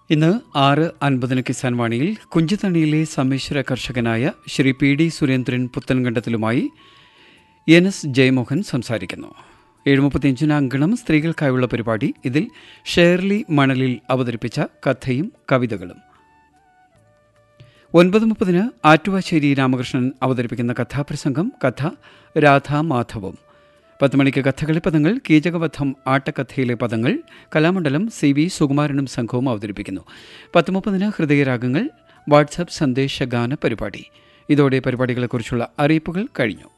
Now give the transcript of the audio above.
ഇന്ന് 6:50 കിസാൻ വാണിയിൽ കുഞ്ചിത്തണിയിലെ സമ്മിശ്ര കർഷകനായ Shri P D Surendran പുത്തൻകണ്ടത്തിലുമായി NS Jayamohan സംസാരിക്കുന്നു. 7:35 അങ്കണം സ്ത്രീകൾക്കായുള്ള പരിപാടി. ഇതിൽ ഷേർലി മണലിൽ അവതരിപ്പിച്ച കഥയും കവിതകളും. 9:30 ആറ്റുവാശ്ശേരി രാമകൃഷ്ണൻ അവതരിപ്പിക്കുന്ന കഥാപ്രസംഗം. കഥ രാധാമാധവും. 10 മണിക്ക് കഥകളി പദങ്ങൾ. കീചകവധം ആട്ടക്കഥയിലെ പദങ്ങൾ കലാമണ്ഡലം CV സുകുമാരനും സംഘവും അവതരിപ്പിക്കുന്നു. 10:30 ഹൃദയരാഗങ്ങൾ വാട്സാപ്പ് സന്ദേശഗാന പരിപാടി. ഇതോടെ പരിപാടികളെക്കുറിച്ചുള്ള അറിയിപ്പുകൾ കഴിഞ്ഞു.